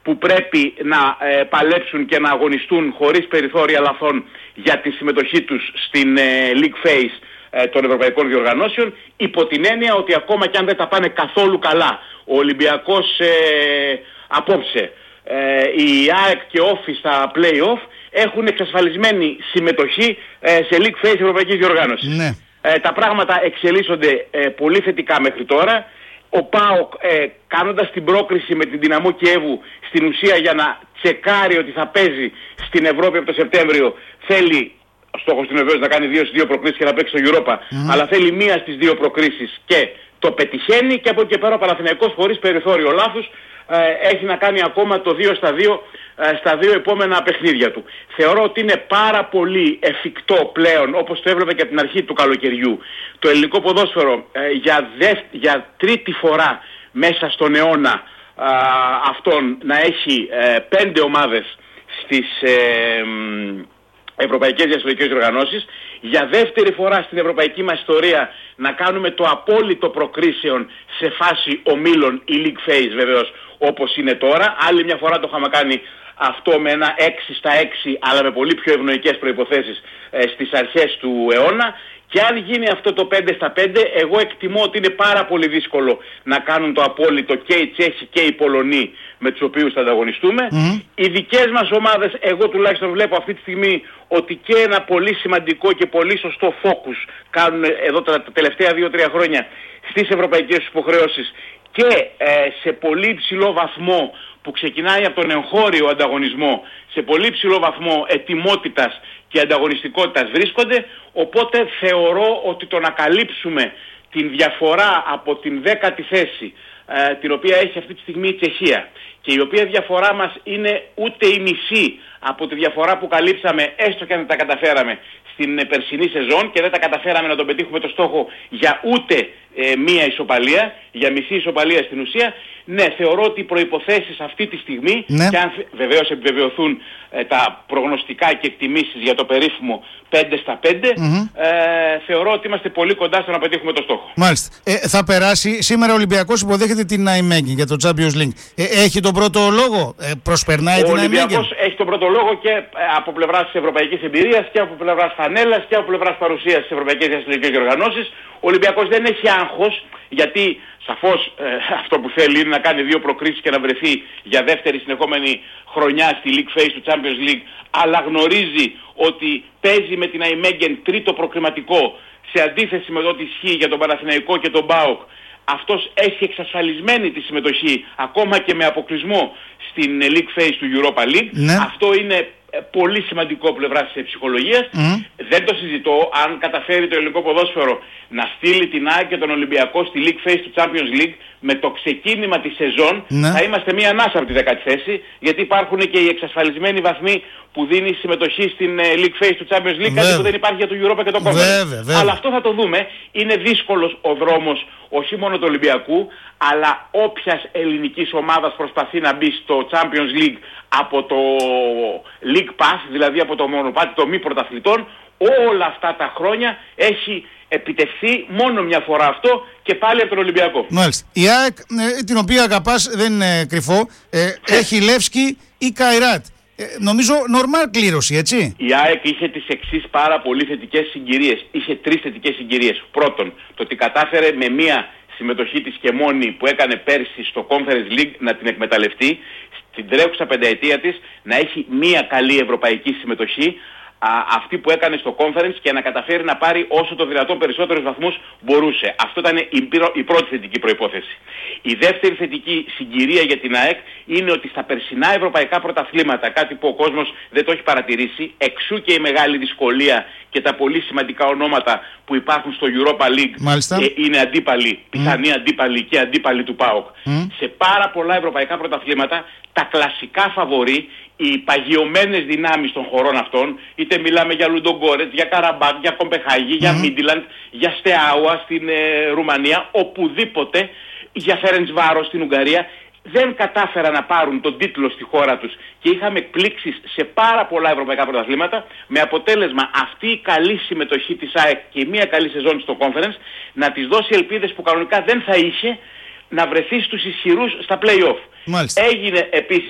που πρέπει να παλέψουν και να αγωνιστούν χωρίς περιθώρια λαθών για τη συμμετοχή τους στην League Phase των ευρωπαϊκών διοργανώσεων, υπό την έννοια ότι ακόμα και αν δεν τα πάνε καθόλου καλά ο Ολυμπιακός απόψε, η ΑΕΚ και Όφη στα play-off έχουν εξασφαλισμένη συμμετοχή σε League Phase ευρωπαϊκής διοργάνωσης. Ναι. Τα πράγματα εξελίσσονται πολύ θετικά μέχρι τώρα. Ο ΠΑΟΚ κάνοντας την πρόκριση με την Δυναμό Κιέβου στην ουσία για να τσεκάρει ότι θα παίζει στην Ευρώπη από το Σεπτέμβριο, θέλει, ο στόχος του είναι βεβαίως να κάνει 2 προκρίσεις και να παίξει στο Europa, αλλά θέλει μία στις 2 προκρίσεις και το πετυχαίνει, και από εκεί και πέρα ο Παναθηναϊκός χωρίς περιθώριο λάθους έχει να κάνει ακόμα το 2-2 στα 2 επόμενα παιχνίδια του. Θεωρώ ότι είναι πάρα πολύ εφικτό πλέον, όπως το έβλεπε και από την αρχή του καλοκαιριού, το ελληνικό ποδόσφαιρο για τρίτη φορά μέσα στον αιώνα αυτόν να έχει 5 ομάδες στις ευρωπαϊκές διαστολικές διοργανώσεις, για δεύτερη φορά στην ευρωπαϊκή μας ιστορία να κάνουμε το απόλυτο προκρίσεων σε φάση ομίλων, η League Phase βεβαίως όπως είναι τώρα. Άλλη μια φορά το είχαμε κάνει αυτό με ένα 6 στα 6, αλλά με πολύ πιο ευνοϊκές προϋποθέσεις στις αρχές του αιώνα. Και αν γίνει αυτό το 5 στα 5, εγώ εκτιμώ ότι είναι πάρα πολύ δύσκολο να κάνουν το απόλυτο και οι Τσέχοι και οι Πολωνοί με τους οποίους θα ανταγωνιστούμε. Οι δικές μας ομάδες, εγώ τουλάχιστον βλέπω αυτή τη στιγμή ότι και ένα πολύ σημαντικό και πολύ σωστό focus κάνουν εδώ τα τελευταία 2-3 χρόνια στις ευρωπαϊκές υποχρεώσεις και σε πολύ υψηλό βαθμό που ξεκινάει από τον εγχώριο ανταγωνισμό, σε πολύ υψηλό βαθμό ετοιμότητας και ανταγωνιστικότητας βρίσκονται. Οπότε θεωρώ ότι το να καλύψουμε την διαφορά από την 10η θέση την οποία έχει αυτή τη στιγμή η Τσεχία, και η οποία διαφορά μας είναι ούτε η μισή από τη διαφορά που καλύψαμε, έστω και αν δεν τα καταφέραμε στην περσινή σεζόν, και δεν τα καταφέραμε να τον πετύχουμε το στόχο για ούτε μία ισοπαλία, για μισή ισοπαλία στην ουσία. Ναι, θεωρώ ότι οι προϋποθέσεις αυτή τη στιγμή, και αν βεβαίως επιβεβαιωθούν τα προγνωστικά και εκτιμήσεις για το περίφημο 5 στα 5, θεωρώ ότι είμαστε πολύ κοντά στο να πετύχουμε το στόχο. Μάλιστα. Θα περάσει. Σήμερα ο Ολυμπιακός υποδέχεται την Ναϊμέγκεν για το Champions League. Έχει τον πρώτο λόγο, προσπερνάει την Ναϊμέγκεν. Ο Ολυμπιακός έχει τον πρώτο λόγο και από πλευράς της ευρωπαϊκής εμπειρίας και από πλευράς φανέλας και από πλευράς παρουσίας στις ευρωπαϊκές διαστολικές διοργανώσεις. Ο Ολυμπιακός δεν έχει άγχος, γιατί σαφώς αυτό που θέλει είναι να κάνει 2 προκρίσεις και να βρεθεί για δεύτερη συνεχόμενη χρονιά στη League Phase του Champions League, αλλά γνωρίζει ότι παίζει με την Ναϊμέγκεν τρίτο προκριματικό, σε αντίθεση με το ότι ισχύει για τον Παναθηναϊκό και τον ΠΑΟΚ. Αυτός έχει εξασφαλισμένη τη συμμετοχή ακόμα και με αποκλεισμό στην League Phase του Europa League. Ναι. Αυτό είναι πολύ σημαντικό πλευρά της ψυχολογίας. Δεν το συζητώ. Αν καταφέρει το ελληνικό ποδόσφαιρο να στείλει την ΑΕΚ και τον Ολυμπιακό στη League Phase του Champions League με το ξεκίνημα της σεζόν, θα είμαστε μία ανάσα από τη 10η θέση, γιατί υπάρχουν και οι εξασφαλισμένοι βαθμοί που δίνει συμμετοχή στην League Phase του Champions League, κάτι που δεν υπάρχει για το Europa και το Conference. Αλλά αυτό θα το δούμε. Είναι δύσκολος ο δρόμος όχι μόνο του Ολυμπιακού, αλλά όποιας ελληνικής ομάδας προσπαθεί να μπει στο Champions League από το League Pass, δηλαδή από το μονοπάτι των μη πρωταθλητών. Όλα αυτά τα χρόνια έχει επιτευχθεί μόνο μια φορά αυτό, και πάλι από τον Ολυμπιακό. Μάλιστα. Η ΑΕΚ, την οποία αγαπάς, δεν είναι κρυφό, έχει Λεύσκι ή Καϊράτ. Νομίζω νορμάλ κλήρωση, έτσι. Η ΑΕΚ είχε τις εξής πάρα πολύ θετικές συγκυρίες. Είχε 3 θετικές συγκυρίες. Πρώτον, το ότι κατάφερε με μία συμμετοχή της και μόνη που έκανε πέρσι στο Conference League να την εκμεταλλευτεί, στην τρέχουσα πενταετία της να έχει μία καλή ευρωπαϊκή συμμετοχή, αυτή που έκανε στο Conference, και να καταφέρει να πάρει όσο το δυνατόν περισσότερους βαθμούς μπορούσε. Αυτό ήταν η πρώτη θετική προϋπόθεση. Η δεύτερη θετική συγκυρία για την ΑΕΚ είναι ότι στα περσινά ευρωπαϊκά πρωταθλήματα, κάτι που ο κόσμος δεν το έχει παρατηρήσει, εξού και η μεγάλη δυσκολία και τα πολύ σημαντικά ονόματα που υπάρχουν στο Europa League είναι αντίπαλοι, πιθανοί αντίπαλοι και αντίπαλοι του ΠΑΟΚ. Σε πάρα πολλά ευρωπαϊκά πρωταθλήματα τα κλασικά φαβορί, οι παγιωμένες δυνάμεις των χωρών αυτών, είτε μιλάμε για Λουντογκόρετς, για Καραμπάκ, για Κομπεχάγη, για Μίντιλαντ, για Στεάουα στην Ρουμανία, οπουδήποτε, για Φερεντσβάρος στην Ουγγαρία, δεν κατάφεραν να πάρουν τον τίτλο στη χώρα τους, και είχαμε εκπλήξεις σε πάρα πολλά ευρωπαϊκά πρωταθλήματα, με αποτέλεσμα αυτή η καλή συμμετοχή της ΑΕΚ και μια καλή σεζόν στο Conference να της δώσει ελπίδες που κανονικά δεν θα είχε, να βρεθεί στους ισχυρούς στα play-off. Μάλιστα. Έγινε επίσης